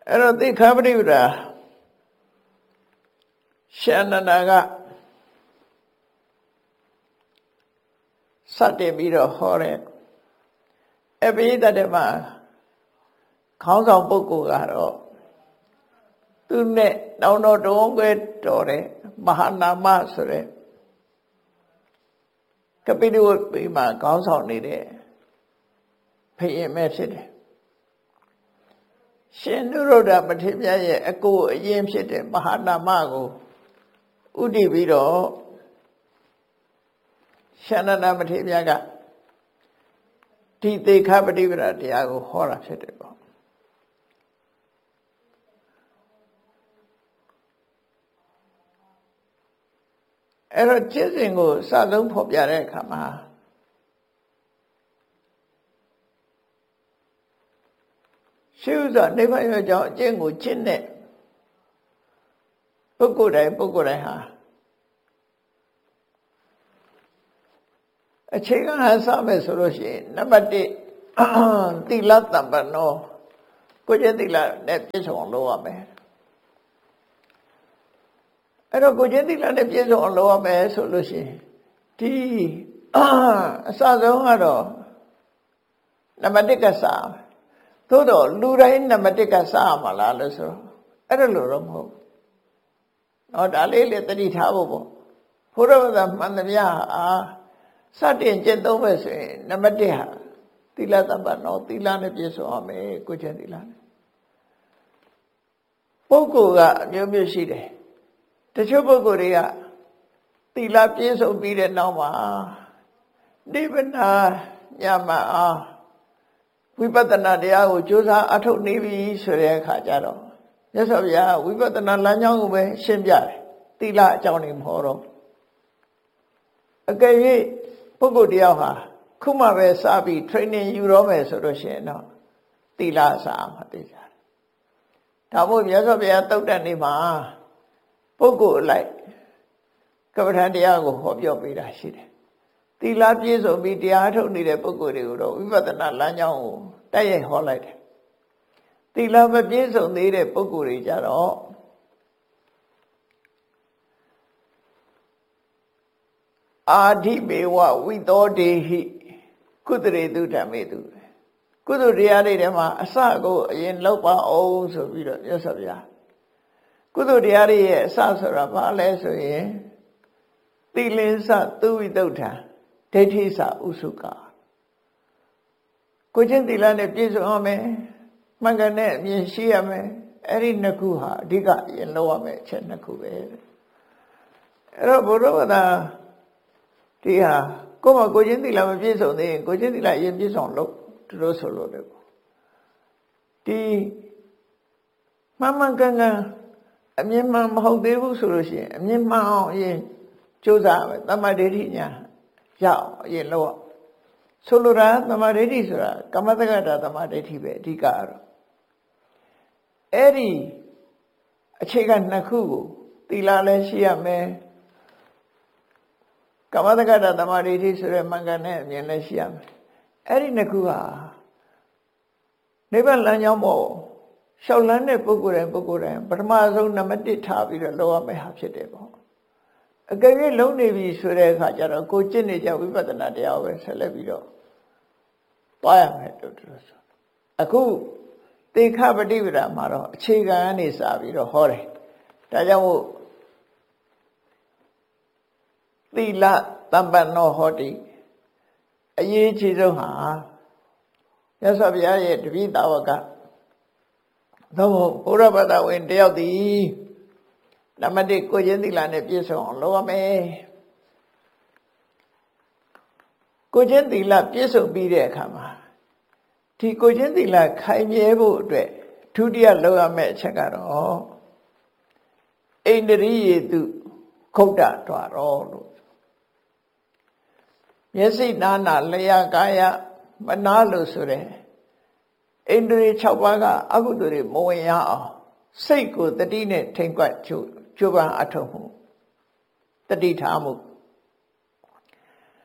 အဲ့တော့သိက္ခာပရိပဒါရှန္ဒနာကစတင်ပြီးတော့ဟောတဲ့အပိဓာတ်မှာခေါင်းဆောင်ပုဂ္ဂိုလ်ကတော့သူနဲ့တောင်းတော်တုံးခွဲတော်တဲ့မဟာနာမဆိုတဲ့ကပိတဝတ်ပိမှာခေါင်းဆောင်နေတဲ့ဘုရင်ပဲဖြစ်တယ်ရှင်နုရုဒ္ဓမထေရမြတ်ရဲ့အကိုအရင်ဖြစ်တဲ့မဟာနာမကိုဥတည်ပြီးတော့ရှန္ဒနာမထေရမြတ်ကဒီသေခပฏิပဒါတရားကိုဟောတာဖြစ်တယ်ပေါ့အဲ့တော့ကျင့်စဉ်ကိုစဆုံးဖော်ပြတဲ့အခါမှာရှိဥစွာနိဗ္ဗာန်ရဲ့အကြောင်းအကျင့်ကိုကျင့်တဲ့ပုဂ္ဂိုလ်တိုင်းဟာအခြေခံအစမဲ့ဆိုလို့ရှိရင်နံပါတ်1သီလတမ္ပနောကိုကျင့်သီလနဲ့ပြည့်စုံအောင်လုပ်ရမယ်အဲ့တော့ကိုကျင့်သီလနဲ့ပြည့်စုံအောင်လုပ်ရမယ်ဆိုလို့ရှိရင်ဒီအစဆုံးကတော့နံပါတ်1ကစသို့တော့လူတိုင်းနံပါတ်1ကစရမှာလားလို့ဆိုတော့အဲ့ဒါလိုတော့မဟုတ်တော့ဒါလေးလေတတိထားဖို့ပေါ့ဘုရားဘာသာမှန်သမျှစတင်ကျင့်သုံးမယ်ဆိုရင်နံပါတ်1ဟာသီလတမ္ပနောသီလနဲ့ပြည့်စုံရမယ်ကိုကျင့်သီလနဲ့ပုဂ္ဂိုလ်ကအမျိုးမျိုးရှိတယ်တချို့ပုဂ္ဂိုလ်တွေကသီလပြည့်စုံပြီးတဲ့နောက်မှာနိဗ္ဗာန်ညမှာဝိပဿနာတရားကိုကြိုးစားအထုတ်နေပြီဆိုတဲ့အခါကျတော့မြတ်စွာဘုရားဝိပဿနာလမ်းကြောင်းကိုပဲရှင်းပြတယ်သီလအကြောင်းတွေမဟောတော့အကယ်၍ပုဂ္ဂိုလ်တယောက်ဟာခုမှပဲစပြီး training ယူတော့မယ်ဆိုလို့ရှိရင်တော့သီလအစအမှသိကြတယ်ဒါမို့မြတ်စွာဘုရားသုတ်တန်နေမှာပုဂ္ဂိုလ်အလိုက်ကမ္မဋ္ဌာန်းတရားကိုဟောပြောပေးတာရှိတယ်သီလပြည့်စုံပြီးတရားထုတ်နေတဲ့ပုဂ္ဂိုလ်တွေကိုတော့ဝိပဿနာလမ်းကြောင်းကိုတိုက်ရိုက်ဟောလိုက်တယ်သီလမပြည့်စုံသေးတဲ့ပုဂ္ဂိုလ်တွေကြတော့အာဓိမေဝဝိသောတေဟိကုသရေတုဓမ္မေတုကုသိုလ်တရားတွေထဲမှာအစကိုအရင်လောက်ပါအောင်ဆိုပြီးတော့မြတ်စွာဘုရားကုသိုလ်တရားတွေရဲ့အစဆိုတာဘာလဲဆိုရင်သီလင်္စသုဝိသုဒ္ဓံဒိဋ္ဌိစဥစုကကိုချင်းသီလနဲ့ပြည့်စုံရမယ်မှန်ကန်တဲ့အမြင်ရှိရမယ်အဲ့ဒီနှစ်ခုဟာအဓိကရင်လောက်ရမယ်အချက်နှစ်ခုပဲအဲ့တော့ဘုရားဘာသာဒီဟာကိုချင်းသီလမပြည့်စုံသေးရင်ကိုချင်းသီလအရင်ပြည့်စုံလို့သူတို့ဆိုလို့တယ်ဒီမှန်မှန်ကန်ကန်အမြင်မှန်မဟုတ်သေးဘူးဆိုလို့ရှိရင်အမြင်မှန်အောင်အရင်ကြိုးစားမယ်တမ္မာဒိဋ္ဌိညာရအောင်အရင်လောက်ဆိုလိုတာတမ္မာဒိဋ္ဌိဆိုတာကမ္မတက္ကတာတမ္မာဒိဋ္ဌိပဲအဓိကတော့အဲ့ဒီအခြေခံနှစ်ခုကိုသီလလည်းရှိရမယ်ကမ္မတက္ကတာတမ္မာဒိဋ္ဌိဆိုတဲ့မှန်ကန်တဲ့အမြင်လည်းရှိရမယ်အဲ့ဒီနှစ်ခုဟာနိဗ္ဗာန်လမ်းကြောင်းပေါ်လျှောက်လန်းတဲ့ပုဂ္ဂိုလ်တိုင်းပထမဆုံးနံပါတ်1ထားပြီးတော့လုပ်ရမယ့်ဟာဖြစ်တယ်ပေါ့အကယ်၍လုံးနေပြီဆိုတဲ့အခါကျတော့ကိုကျင့်နေကြဝိပဿနာတရားပဲဆက်လက်ပြီးတော့တွားရမယ်တို့ဆိုအခုသေခပฏิပဒါမှာတော့အခြေခံကနေစပြီးတော့ဟောတယ်ဒါကြောင့်မို့သီလတမ္ပနောဟောတိအရေးကြီးဆုံးဟာမြတ်စွာဘုရားရဲ့တပည့်တော်ကသို့မဟုတ်ဘုရားဘာသာဝင်တယောက်သည်နံပါတ်1ကိုချင်းသီလနဲ့ပြည့်စုံအောင်လုပ်ရမယ်ကိုချင်းသီလပြည့်စုံပြီးတဲ့အခါမှာဒီကိုချင်းသီလခိုင်မြဲဖို့အတွက်ဒုတိယလုပ်ရမယ့်အချက်ကတော့ဣန္ဒြိယေတုခုတ်တတော်လို့မျက်စိနာနာလျှာကာယမနာလို့ဆိုတဲ့ဣန္ဒြေ6ပါးကအကုသိုလ်တွေမဝင်ရအောင်စိတ်ကိုတတိနဲ့ထိမ့်ကွက်ကြိုးပမ်းအထောက်မှုတတိထားမှု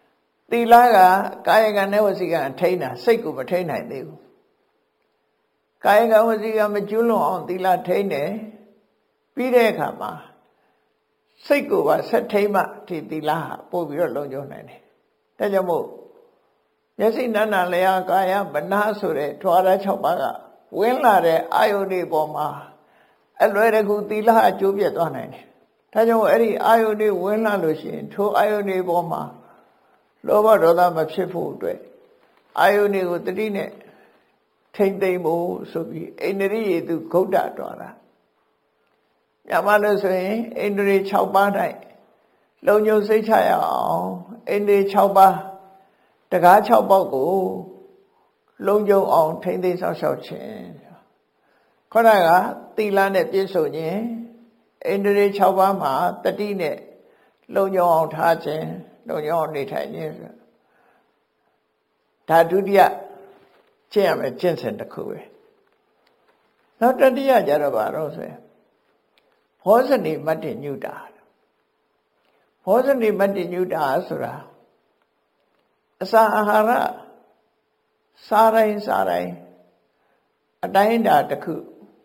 သီလကကာယကံနဲ့ဝစီကံထိန်းတာစိတ်ကိုမထိန်းနိုင်သေးဘူးကာယကံဝစီကံမကျွလွန်အောင်သီလထိန်းတယ်ပြီးတဲ့အခါမှာစိတ်ကိုပါဆက်ထိန်းမှဒီသီလဟာပို့ပြီးတော့လုံခြုံနိုင်တယ်ဒါကြောင့်မို့မျက်စိနာနာလျာကာယမနာဆိုတဲ့ထွာရ6ပါးကဝင်လာတဲ့အာယုန်တွေပေါ်မှာအလွယ်တကူသီလအကျိုးပြတ်သွားနိုင်တယ်ဒါကြောင့်အဲ့ဒီအာယုန်တွေဝင်လာလို့ရှိရင်ထိုအာယုန်တွေပေါ်မှာလောဘဒေါသမဖြစ်ဖို့အတွက်အာယုန်တွေကိုတတိနဲ့ထိမ့်သိမ့်ဖို့ဆိုပြီးအိန္ဒြိယေသူဂုတ်တတော်တာညမလို့ဆိုရင်အိန္ဒြေ6ပါး၌လုံခြုံစိတ်ချရအောင်အိန္ဒြေ6ပါးတကား6ပေါက်ကိုလုံခြုံအောင်ထိမ့်သိမ့်ဆောက်ရှောက်ခြင်းခေါင်းကသီလနဲ့ပြည့်စုံခြင်းအိန္ဒြေ6ပါးမှာတတိနဲ့လုံခြုံအောင်ထားခြင်းလုံခြုံအောင်နေထိုင်ခြင်းဆိုဒါဒုတိယကျင့်ရမယ်ကျင့်စဉ်တစ်ခုပဲနောက်တတိယကြတော့ဘာလို့ဆိုရင်ဘောဇနိမတ္တညုတာဘောဇနိမတ္တညုတာဆိုတာအစာအာဟာရစားတိုင်းအတိုင်းအတာတစ်ခု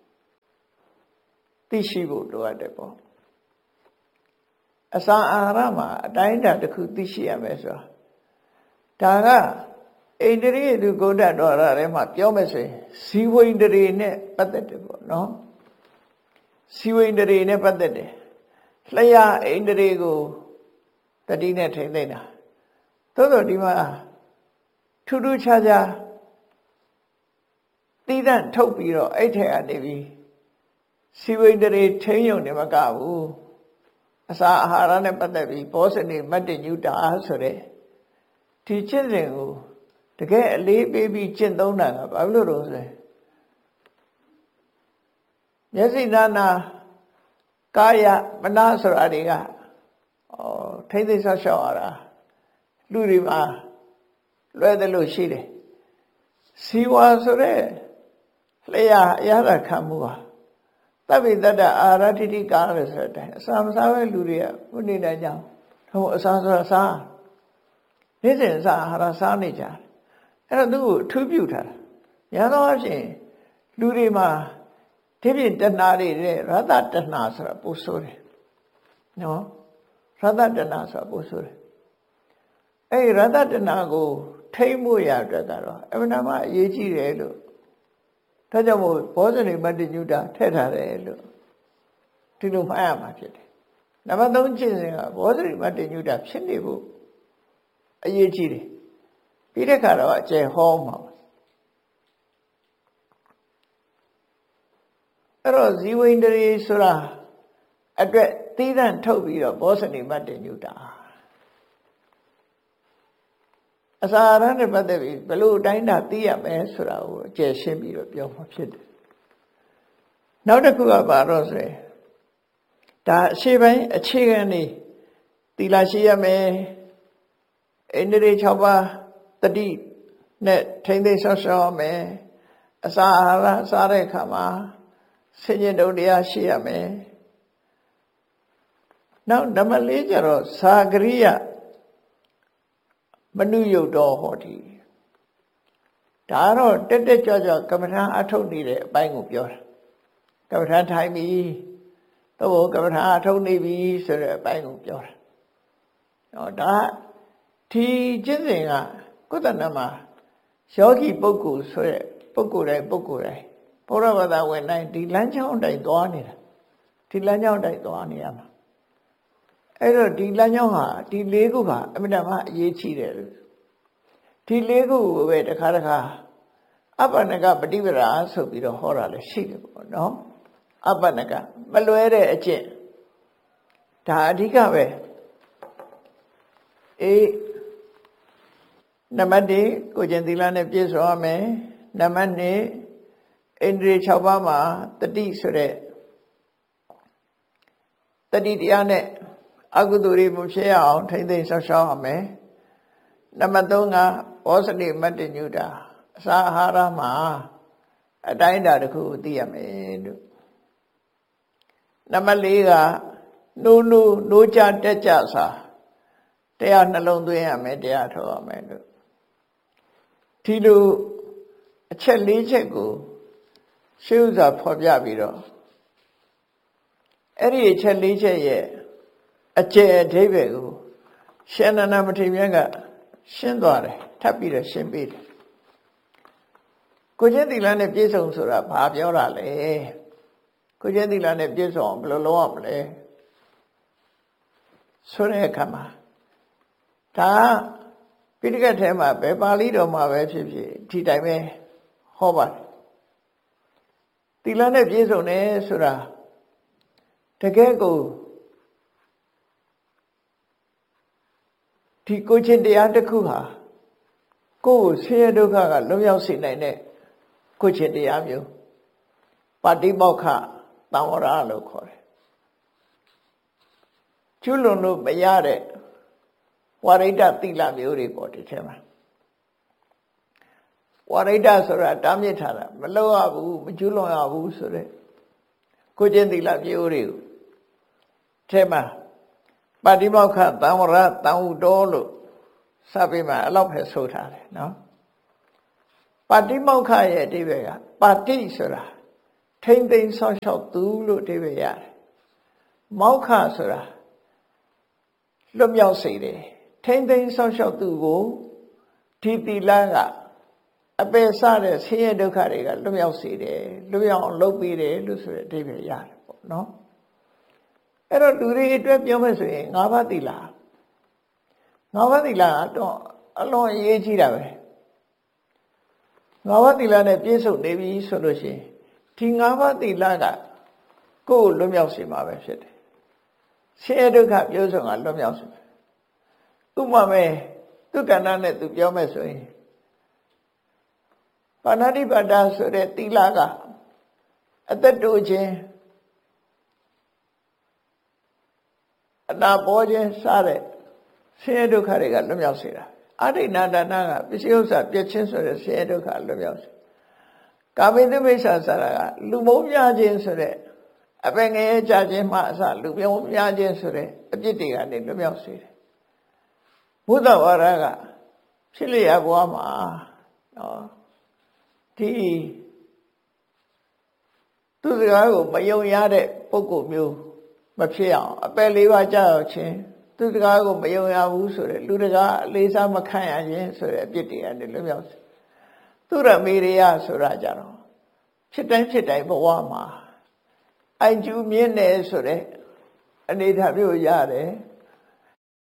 သိရှိဖို့လိုအပ်တယ်ပေါ့အစာအာဟာရမှာအတိုင်းအတာတစ်ခုသိရှိရမယ်ဆိုတာဒါကအိန္ဒြိယသူဂုဏတော်ရထဲမှာပြောမယ်ဆိုရင်ဇီဝိန္ဒြေနဲ့ပတ်သက်တယ်ပေါ့နော်ဇီဝိန္ဒြေနဲ့ပတ်သက်တယ်လျှာအိန္ဒြေကိုတတိနဲ့ထိမ့်သိမ့်တာသို့တော့ဒီမှာထူးထူးခြားခြားသီးသန့်ထုတ်ပြီးတော့အဲ့ထက်ကနေပြီးဇီဝိန္ဒြေထိမ့်ယုံနေမကဘူးအစာအာဟာရနဲ့ပတ်သက်ပြီးဘောဇနိမတ္တညုတာဆိုတဲ့ဒီကျင့်စဉ်ကိုတကယ်အလေးပေးပြီးကျင့်သုံးတာကဘာလို့လို့ဆိုရင်မျက်စိနာနာကာယမနာဆိုတာတွေကထိမ့်သိမ့်ဆောက်ရှောက်ရတာလူတွေမှာလွယ်တယ်လို့ရှိတယ်ဇီဝဆိုတဲ့လျှာအရသာခံမှုဟာတပ္ပိတ္တအာရတိတိကာလို့ဆိုတဲ့အစာမစားပဲလူတွေကဘုနေနိုင်ကြအောင်တော့အစာဆိုတာစားနေ့စဉ်အစာအာဟာရစားနေကြတယ်အဲ့တော့သူ့ကိုအထူးပြုထားတာညာတော့အဖြစ်လူတွေမှာဒီပြင်တဏှာတွေတဲ့ရတတဏှာဆိုတာပို့ဆိုးတယ်နော်ရတတဏှာဆိုတာပို့ဆိုးတယ်အဲ့ဒီရတတဏှာကိုထိမ့်မှုရအတွက်ကတော့အမှန်တမ်းအရေးကြီးတယ်လို့ဒါကြောင့်မို့ဘောဇနိမတ္တညုတာထည့်ထားတယ်လို့ဒီလိုမှတ်ရမှာဖြစ်တယ်နံပါတ်3ကျင့်စဉ်ကဘောဇနိမတ္တညုတာဖြစ်နေဖို့အရေးကြီးတယ်ပြီးတဲ့ခါတော့အကျယ်ဟောမှာအဲ့တော့ဇီဝိန္ဒြေဆိုတာအတွက်သီးသန့်ထုတ်ပြီးတော့ဘောဇနိမတ္တညုတာအစာအာဟာရနဲ့ပတ်သက်ပြီးဘယ်လိုအတိုင်းတာသိရမယ်ဆိုတာကိုအကျယ်ရှင်းပြီးတော့ပြောမှာဖြစ်တယ်နောက်တစ်ခုကဘာလို့ဆိုရင်ဒါအရှိပိုင်းအခြေခံနေသီလရှိရမယ်အိန္ဒြေ6ပါးတတိနဲ့ထိမ့်သိမ့်ဆောက်ရှောက်ရမယ်အစာအာဟာရစားတဲ့အခါမှာဆင်ញင်တုံတရားရှိရမယ်နောက်နံပါတ်4ကျတော့သာဂရိယမနုယုတ်တော်ဟောတိဒါတော့တက်တက်ကြွကြွကမ္မထာအထုတ်နေတဲ့အပိုင်းကိုပြောတာကမ္မထာထိုင်ပြီတော့ကမ္မထာအထုတ်နေပြီဆိုတဲ့အပိုင်းကိုပြောတာဟောဒါဒီကျင့်စဉ်ကကုသနာမှာယောဂီပုဂ္ဂိုလ်ဆိုတဲ့ပုဂ္ဂိုလ်တိုင်းဘုရားဘာသာဝင်တိုင်းဒီလမ်းကြောင်းတိုင်းသွားနေတာဒီလမ်းကြောင်းတိုင်းသွားနေရမှာအဲ့တော့ဒီလမ်းကြောင်းဟာဒီ၄ခုဟာအမြဲတမ်းအရေးကြီးတယ်လို့ဒီ၄ခုကိုပဲတစ်ခါအပ္ပနကပฏิပဒါဆိုပြီးတော့ဟောတာလည်းရှိတယ်ပေါ့နော်အပ္ပနကမလွဲတဲ့အကျင့်ဒါအဓိကပဲနံပါတ်1ကိုကျင်သီလနဲ့ပြည့်စုံရမယ်နံပါတ်2အိန္ဒြေ6ပါးမှာတတိဆိုတဲ့တတိတရားနဲ့အကုသိုလ်တွေမဖြစ်အောင်ထိမ့်သိမ့်ဆောက်ရှောက်ရမယ်နံပါတ်3ကဘောဇနိမတ္တညုတာအစာအာဟာရမှာအတိုင်းအတာတစ်ခုကိုသိရမယ်လို့နံပါတ်4ကနိုးကြတက်ကြစာတရားနှလုံးသွင်းရမယ်တရားထုတ်ရမယ်လို့ဒီလိုအချက်4ချက်ကိုရှေးဥစွာဖော်ပြပြီးတော့အဲ့ဒီအချက်၄ချက်ရဲ့အကျယ်အဓိပ္ပာယ်ကိုရှင်နန္ဒမထေရမြတ်ကရှင်းသွားတယ်ထပ်ပြီးတော့ရှင်းပေးတယ်ကိုချင်းသီလနဲ့ပြည့်စုံဆိုတာဘာပြောတာလဲကိုချင်းသီလနဲ့ပြည့်စုံအောင်ဘယ်လိုလုပ်ရမလဲဆိုတဲ့အခါမှာဒါပိဋကတ်ထဲမှာပဲပါဠိတော်မှာပဲဖြစ်ဖြစ်ဒီတိုင်းပဲဟောပါတယ်သီလနဲ့ပြည့်စုံတယ်ဆိုတာတကယ်ကိုဒီကိုချင်းတရားတစ်ခုဟာကိုယ်ဆင်းရဲဒုက္ခကလွတ်မြောက်စေနိုင်တဲ့ကိုချင်းတရားမျိုးပါတိမောက္ခသံဝရလို့ခေါ်တယ်ကျွလွန်လို့မရတဲ့ဝရိတသီလမျိုးတွေပေါ့ဒီထဲမှာဝရိတဆိုတာတားမြစ်ထားတာမလုပ်ရဘူးမကျွလွန်ရဘူးဆိုတဲ့ကိုချင်းသီလမျိုးတွေကိုထဲမှာပါတိမောက္ခသံဝရသံဥတောလို့စပေးမှာအဲ့လောက်ပဲဆိုထားတယ်နော်ပါတိမောက္ခရဲ့အဓိပ္ပာယ်ကပါတိဆိုတာထိမ့်သိမ်းဆောက်ရှောက်သူလို့အဓိပ္ပာယ်ရတယ်မောက္ခဆိုတာလွတ်မြောက်စေတယ်ထိမ့်သိမ်းဆောက်ရှောက်သူကိုဒီသီလကအပယ်စတဲ့ဆင်းရဲဒုက္ခတွေကလွတ်မြောက်စေတယ်လွတ်မြောက်အောင်လုပ်ပေးတယ်လို့ဆိုတဲ့အဓိပ္ပာယ်ရတယ်ပေါ့နော်အဲ့တော့လူတွေအတွက်ပြောမယ်ဆိုရင်၅ပါးသီလ၅ပါးသီလကတော့အလွန်အရေးကြီးတာပဲ၅ပါးသီလနဲ့ပြည့်စုံနေပြီဆိုလို့ရှိရင်ဒီ၅ပါးသီလကကိုယ်လွတ်မြောက်စေမှာပဲဖြစ်တယ်ဆင်းရဲဒုက္ခပြည့်စုံကလွတ်မြောက်စေဥပမာမဲ့သူကဏ္ဍနဲ့သူပြောမယ်ဆိုရင်ပါဏာတိပါဒဆိုတဲ့သီလကအသက်တိုးခြင်းအနာပေါ်ခြင်းစတဲ့ဆင်းရဲဒုက္ခတွေကလွတ်မြောက်စေတာအဋိဏဒါနကပစ္စည်းဥစ္စာပြည့်ချင်းဆိုတဲ့ဆင်းရဲဒုက္ခလွတ်မြောက်စေကာမိတုမိစ္ဆာစရာကလူမုန်းများခြင်းဆိုတဲ့အပင်ငရဲကြခြင်းမှအစလူပြုံးများခြင်းဆိုတဲ့အပြစ်တွေကနေလွတ်မြောက်စေတယ်ဘုဒ္ဓဝါဒကဖြစ်လျက်ဘဝမှာနော်ဒီသူစကားကိုမယုံရတဲ့ပုဂ္ဂိုလ်မျိုးမဖြစ်အောင်အပယ်လေးပါးကြောက်ခြင်းသူစကားကိုမယုံရဘူးဆိုတဲ့လူတကာအလေးစားမခံရခြင်းဆိုတဲ့အပြစ်တွေကနေလွတ်မြောက်စေသူရမေရိယဆိုတာကြတော့ဖြစ်တိုင်းဖြစ်တိုင်းဘဝမှာအိုင်ကျူးမြင့်နေဆိုတဲ့အနေထားမျိုးရတယ်